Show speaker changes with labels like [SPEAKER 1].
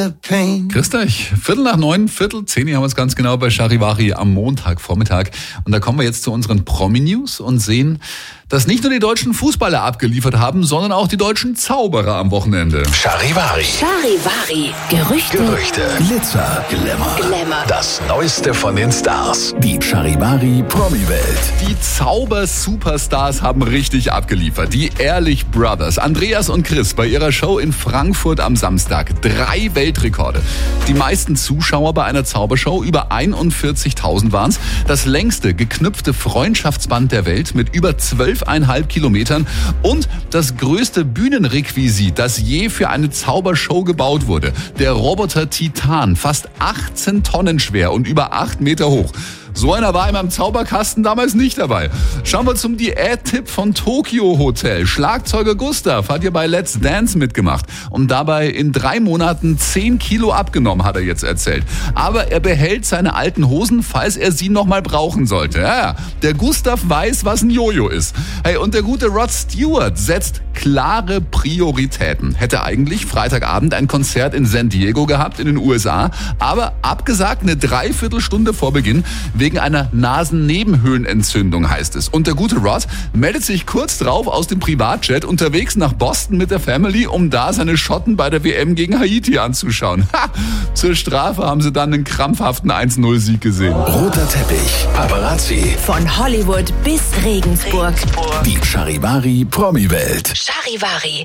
[SPEAKER 1] the pain.
[SPEAKER 2] Grüßt euch. 8:45, 8:10 haben wir es ganz genau bei Charivari am Montagvormittag. Und da kommen wir jetzt zu unseren Promi-News und sehen, dass nicht nur die deutschen Fußballer abgeliefert haben, sondern auch die deutschen Zauberer am Wochenende.
[SPEAKER 3] Charivari.
[SPEAKER 4] Charivari. Gerüchte.
[SPEAKER 3] Glitzer.
[SPEAKER 4] Glamour.
[SPEAKER 3] Das Neueste von den Stars. Die Charivari Promi-Welt.
[SPEAKER 2] Die Zauber-Superstars haben richtig abgeliefert. Die Ehrlich Brothers, Andreas und Chris, bei ihrer Show in Frankfurt am Samstag. 3 Weltrekorde. Die meisten Zuschauer bei einer Zaubershow, über 41.000 waren es. Das längste geknüpfte Freundschaftsband der Welt mit über 12,5 Kilometern und das größte Bühnenrequisit, das je für eine Zaubershow gebaut wurde. Der Roboter Titan, fast 18 Tonnen schwer und über 8 Meter hoch. So einer war in meinem Zauberkasten damals nicht dabei. Schauen wir zum Diät-Tipp von Tokyo Hotel. Schlagzeuger Gustav hat hier bei Let's Dance mitgemacht und dabei in 3 Monaten 10 Kilo abgenommen, hat er jetzt erzählt. Aber er behält seine alten Hosen, falls er sie nochmal brauchen sollte. Ja, der Gustav weiß, was ein Jojo ist. Hey, und der gute Rod Stewart setzt klare Prioritäten. Hätte eigentlich Freitagabend ein Konzert in San Diego gehabt in den USA, aber abgesagt eine Dreiviertelstunde vor Beginn wegen einer Nasennebenhöhlenentzündung, heißt es. Und der gute Rod meldet sich kurz drauf aus dem Privatjet unterwegs nach Boston mit der Family, um da seine Schotten bei der WM gegen Haiti anzuschauen. Zur Strafe haben sie dann einen krampfhaften 1-0-Sieg gesehen.
[SPEAKER 3] Roter Teppich. Paparazzi.
[SPEAKER 4] Von Hollywood bis Regensburg.
[SPEAKER 3] Die Charivari Promi-Welt.
[SPEAKER 4] Charivari.